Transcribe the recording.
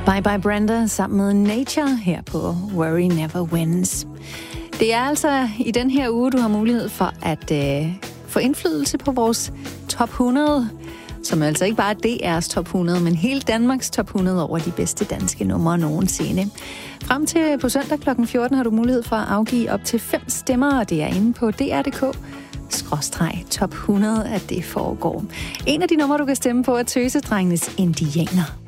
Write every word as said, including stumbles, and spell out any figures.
Bye Bye Brenda sammen med Nature her på Worry Never Wins. Det er altså i den her uge, du har mulighed for at øh, få indflydelse på vores top hundrede, som altså ikke bare er D R's top hundrede, men hele Danmarks top hundrede over de bedste danske numre nogensinde. Frem til på søndag klokken fjorten har du mulighed for at afgive op til fem stemmer, og det er inde på D R punktum d k skråstreg top hundrede, at det foregår. En af de numre, du kan stemme på, er Tøsedrengenes Indianer.